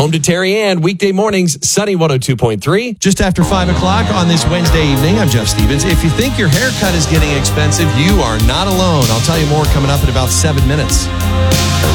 Home to Terry Ann, weekday mornings, Sunny 102.3. Just after 5 o'clock on this Wednesday evening, I'm Jeff Stevens. If you think your haircut is getting expensive, you are not alone. I'll tell you more coming up in about 7 minutes.